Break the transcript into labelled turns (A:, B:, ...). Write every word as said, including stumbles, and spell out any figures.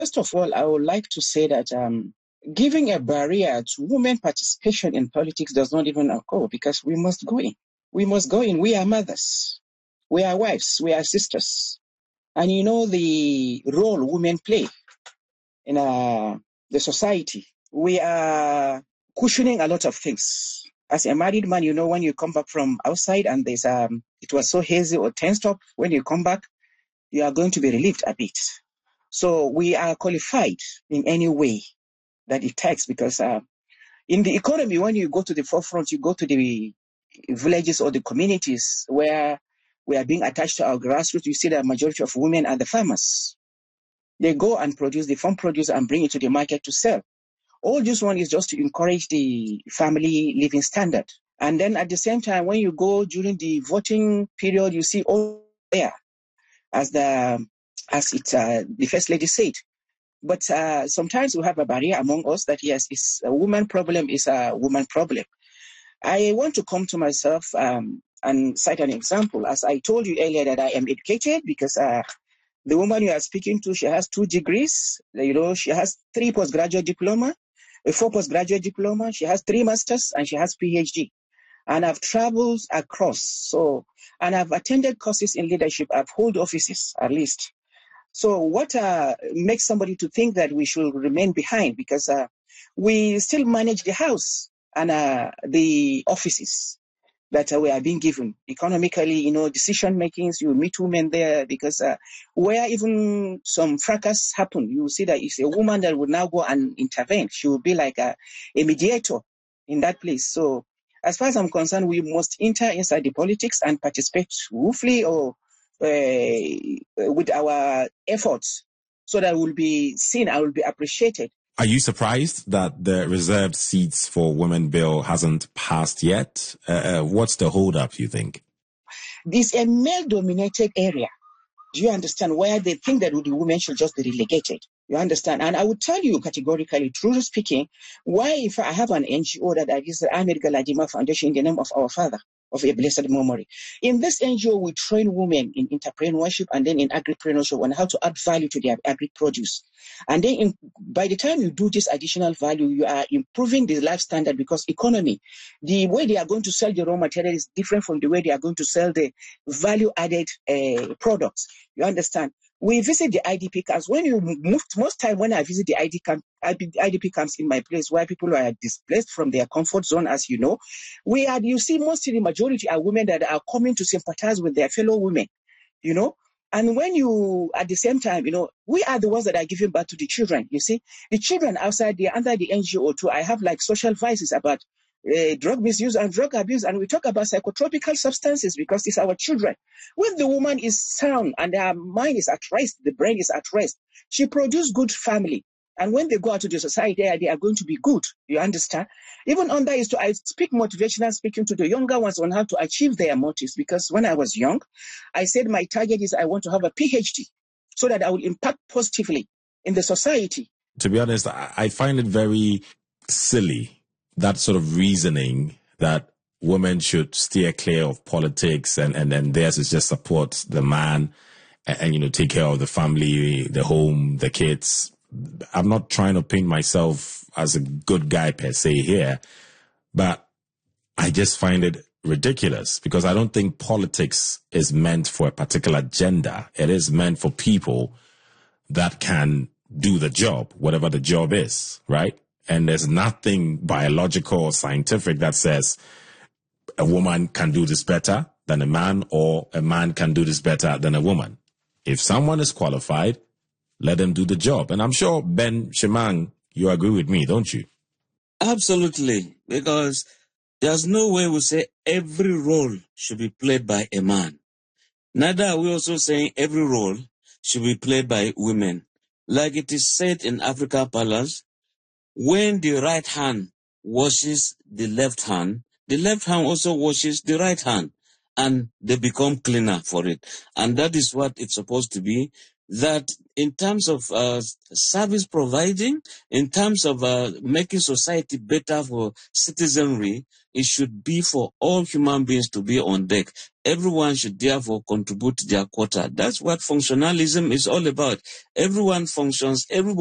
A: First of all, I would like to say that um, giving a barrier to women participation in politics does not even occur because we must go in. We must go in. We are mothers. We are wives. We are sisters. And you know the role women play in uh, the society. We are cushioning a lot of things. As a married man, you know, when you come back from outside and there's um, it was so hazy or tensed up, when you come back, you are going to be relieved a bit. So we are qualified in any way that it takes because uh, in the economy, when you go to the forefront, you go to the villages or the communities where we are being attached to our grassroots, you see the majority of women are the farmers. They go and produce the farm produce and bring it to the market to sell. All this one is just to encourage the family living standard. And then at the same time, when you go during the voting period, you see all there, as the as it uh, the first lady said. But uh, sometimes we have a barrier among us that yes, it's a woman problem is a woman problem. I want to come to myself um, and cite an example. As I told you earlier that I am educated because uh, the woman you are speaking to, she has two degrees. You know, she has three postgraduate diploma, a four postgraduate diploma. She has three masters and she has PhD. And I've traveled across. So, and I've attended courses in leadership. I've held offices at least. So what uh, makes somebody to think that we should remain behind? Because uh, we still manage the house and uh, the offices that uh, we are being given. Economically, you know, decision makings, you meet women there because uh, where even some fracas happen, you see that it's a woman that would now go and intervene. She will be like a, a mediator in that place. So as far as I'm concerned, we must enter inside the politics and participate roughly or uh, with our efforts so that we'll be seen and will be appreciated.
B: Are you surprised that the reserved seats for women bill hasn't passed yet? Uh, what's the hold-up, you think?
A: It's a male-dominated area. Do you understand? Where they think that the women should just be relegated. You understand? And I would tell you categorically, truly speaking, why if I have an N G O that I use the Ahmed Galadima Foundation in the name of our father, of a blessed memory. In this N G O, we train women in entrepreneurship and then in agripreneurship on how to add value to their agri-produce. And then in, by the time you do this additional value, you are improving the life standard because economy, the way they are going to sell the raw material is different from the way they are going to sell the value-added uh, products. You understand? We visit the I D P camps. When you move, most time when I visit the I D camp, I D P camps in my place where people are displaced from their comfort zone, as you know, we are, you see, mostly the majority are women that are coming to sympathize with their fellow women, you know. And when you, at the same time, you know, we are the ones that are giving birth to the children, you see. The children outside there, under the N G O too, I have like social vices about Uh, drug misuse and drug abuse, and we talk about psychotropical substances because it's our children. When the woman is sound and her mind is at rest, the brain is at rest, she produces good family. And when they go out to the society, they are going to be good. You understand? Even on that is to, I speak motivational speaking to the younger ones on how to achieve their motives. Because when I was young, I said my target is I want to have a PhD so that I will impact positively in the society.
B: To be honest, I find it very silly, that sort of reasoning that women should steer clear of politics and, and then theirs is just support the man and, and, you know, take care of the family, the home, the kids. I'm not trying to paint myself as a good guy per se here, but I just find it ridiculous because I don't think politics is meant for a particular gender. It is meant for people that can do the job, whatever the job is, right? And there's nothing biological or scientific that says a woman can do this better than a man or a man can do this better than a woman. If someone is qualified, let them do the job. And I'm sure, Ben Shemang, you agree with me, don't you?
C: Absolutely, because there's no way we say every role should be played by a man. Neither are we also saying every role should be played by women. Like it is said in Africa Palace, when the right hand washes the left hand, the left hand also washes the right hand, and they become cleaner for it. And that is what it's supposed to be, that in terms of uh, service providing, in terms of uh, making society better for citizenry, it should be for all human beings to be on deck. Everyone should therefore contribute their quota. That's what functionalism is all about. Everyone functions, everybody